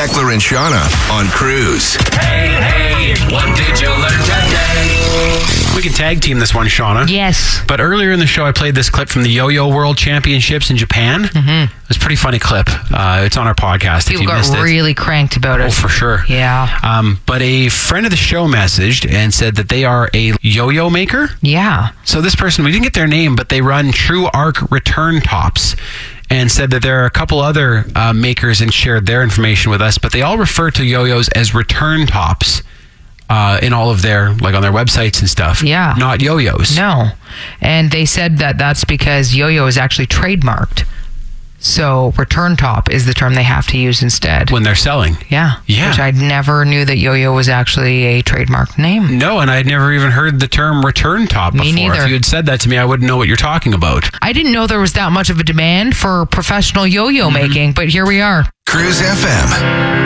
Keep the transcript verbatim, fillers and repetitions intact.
Eckler and Shauna on Cruise. Hey, hey, what did you learn today? We can tag team this one, Shauna. Yes. But earlier in the show, I played this clip from the Yo-Yo World Championships in Japan. Mm-hmm. It was a pretty funny clip. Uh, it's on our podcast. People if you got missed it. really cranked about it. Oh, for sure. Yeah. Um, but a friend of the show messaged and said that they are a yo-yo maker. Yeah. So this person, we didn't get their name, but they run True Arc Return Tops, and said that there are a couple other uh, makers and shared their information with us, but they all refer to yo-yos as return tops uh, in all of their, like on their websites and stuff. Yeah. Not yo-yos. No. And they said that that's because yo-yo is actually trademarked. So return top is the term they have to use instead. When they're selling. Yeah. Yeah. Which I never knew that yo-yo was actually a trademark name. No, and I'd never even heard the term return top Me before. neither. If you had said that to me, I wouldn't know what you're talking about. I didn't know there was that much of a demand for professional yo-yo Mm-hmm. making, but here we are. Cruise F M.